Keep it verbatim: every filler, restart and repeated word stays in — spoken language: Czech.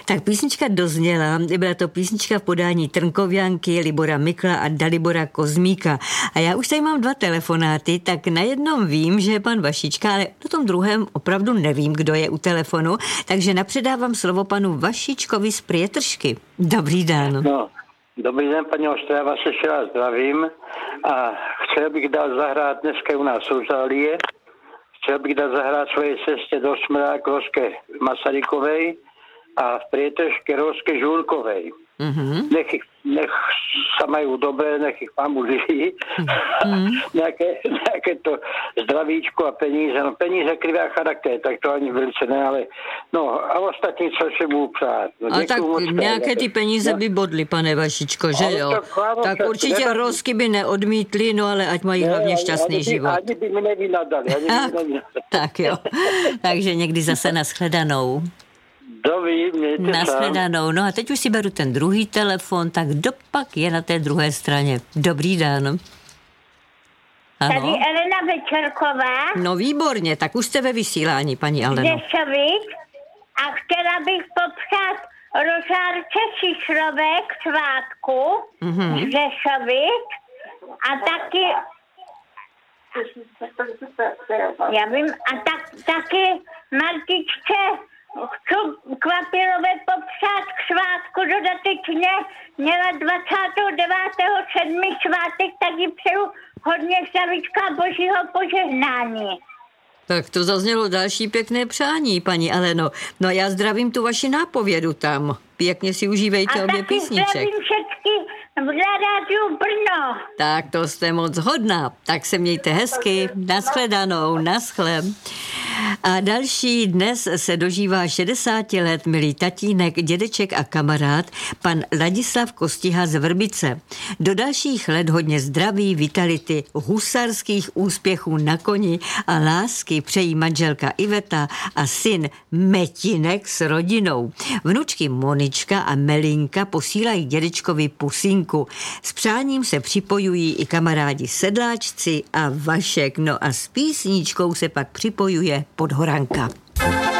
Tak písnička dozněla, byla to písnička v podání Trnkovianky, Libora Mikla a Dalibora Kozmíka. A já už tady mám dva telefonáty, tak na jednom vím, že je pan Vašička, ale na tom druhém opravdu nevím, kdo je u telefonu, takže napředávám slovo panu Vašičkovi z Prietržky. Dobrý den. No, dobrý den, paní Ostrá, já vás ještě raz zdravím a chtěl bych dát zahrát dneska u nás Souzálie. Chtěl bych dát zahrát svojej sestě do Smrák Roske Masarykovej a v Prietržke Roske Žulkovej. Mm-hmm. Nech, nech sa majú dobré, nech ich pán Bůh živí. Mm-hmm. nejaké, nejaké to zdravíčko a peníze. No peníze krivá charakter, tak to ani velice ne, ale no a ostatní, co si budú přát. No, a tak nějaké ty peníze no. by bodly, pane Vašičko, že jo? Tak, chváno, tak určitě ne, Rosky by neodmítli, no ale ať mají ne, hlavně šťastný ani, život. Ani by mi nevynadali. Ani by mi nevynadali. Tak jo. Takže někdy zase nashledanou. Dobrý, mějte Nashledanou. No a teď už si beru ten druhý telefon, tak kdo pak je na té druhé straně? Dobrý den. Ano? Tady Elena Večerková. No výborně, tak už jste ve vysílání, paní Aleno. Řešovic a chtěla bych popřát Rožárce Šišrové k svátku mm-hmm. z Řešovic a taky já vím, a tak, taky Martičce chci Kvapilové popřát k svátku dodatečně, měla dvacátého devátého sedmého svátek, tak ji přeju hodně zdravíčka božího požehnání. Tak to zaznělo další pěkné přání, paní Aleno. No a já zdravím tu vaši nápovědu tam. Pěkně si užívejte obě písniček. A taky zdravím všetky v Rádiu Brno. Tak to jste moc hodná. Tak se mějte hezky. Nashledanou, naschle. A další dnes se dožívá šedesát let milý tatínek, dědeček a kamarád, pan Ladislav Kostiha z Vrbice. Do dalších let hodně zdraví, vitality, husarských úspěchů na koni a lásky přejí manželka Iveta a syn Metinek s rodinou. Vnučky Monička a Melinka posílají dědečkovi pusinku. S přáním se připojují i kamarádi Sedláčci a Vašek. No a s písničkou se pak připojuje Podhoranka.